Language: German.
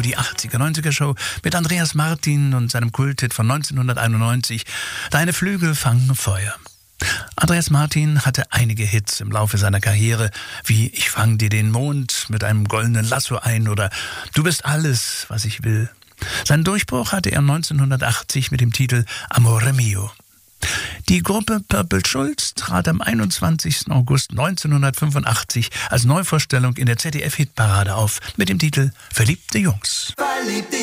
die 80er-90er-Show mit Andreas Martin und seinem Kulthit von 1991, Deine Flügel fangen Feuer. Andreas Martin hatte einige Hits im Laufe seiner Karriere, wie Ich fang dir den Mond mit einem goldenen Lasso ein oder Du bist alles, was ich will. Seinen Durchbruch hatte er 1980 mit dem Titel Amore Mio. Die Gruppe Purple Schulz trat am 21. August 1985 als Neuvorstellung in der ZDF-Hitparade auf mit dem Titel Verliebte Jungs.